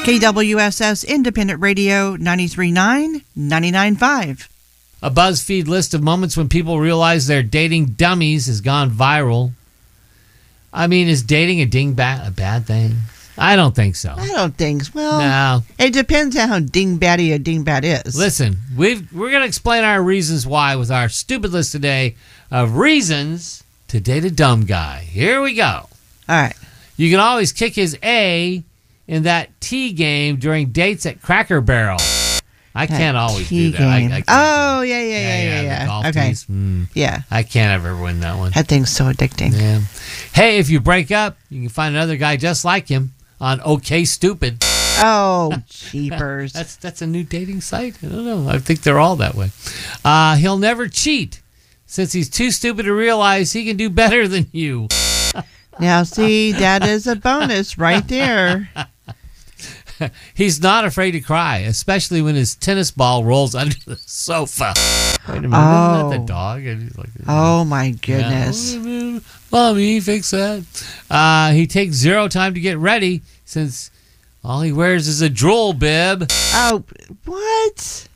KWSS Independent Radio 93.9, 99.5. A BuzzFeed list of moments when people realize they're dating dummies has gone viral. I mean, is dating a dingbat a bad thing? I don't think so. I don't think so. Well, no. It depends on how dingbatty a dingbat is. Listen, we're going to explain our reasons why with our stupid list today of reasons to date a dumb guy. Here we go. All right. You can always kick his A in that T game during dates at Cracker Barrel. I can't always do that. I can't yeah. The golf Okay. tees. Yeah. I can't ever win that one. That thing's so addicting. Yeah. Hey, if you break up, you can find another guy just like him on OK Stupid. Oh, jeepers. That's a new dating site? I don't know. I think they're all that way. He'll never cheat since he's too stupid to realize he can do better than you. Now, see, that is a bonus right there. He's not afraid to cry, especially when his tennis ball rolls under the sofa. Wait a minute, isn't that the dog? Oh, my goodness. Yeah. Mommy, fix that. He takes zero time to get ready since all he wears is a drool bib. Oh, what?